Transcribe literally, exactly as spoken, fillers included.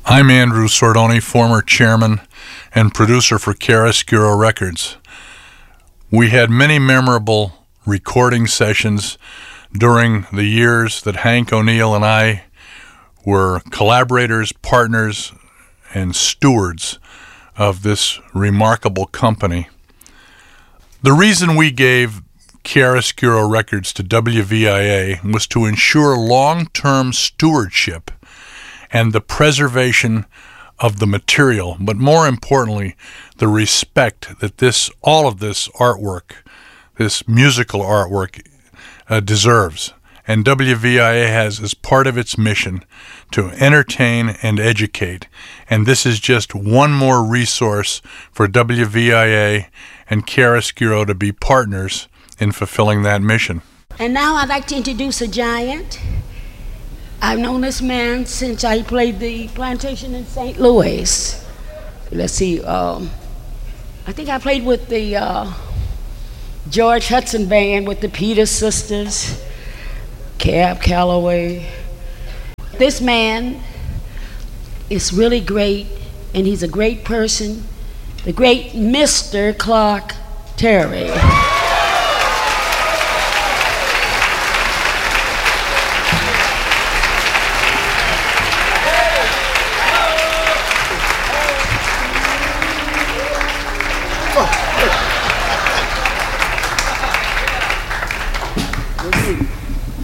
I'm Andrew Sordoni, former chairman and producer for Chiaroscuro Records. We had many memorable recording sessions during the years that Hank O'Neill and I were collaborators, partners, and stewards of this remarkable company. The reason we gave Chiaroscuro Records to W V I A was to ensure long-term stewardship and the preservation of the material, but more importantly, the respect that this, all of this artwork, this musical artwork, uh, deserves. And W V I A has as part of its mission to entertain and educate. And this is just one more resource for W V I A and Chiaroscuro to be partners in fulfilling that mission. And now I'd like to introduce a giant. I've known this man since I played the plantation in Saint Louis. Let's see, um, I think I played with the uh, George Hudson Band with the Peters Sisters, Cab Calloway. This man is really great, and he's a great person, the great Mister Clark Terry.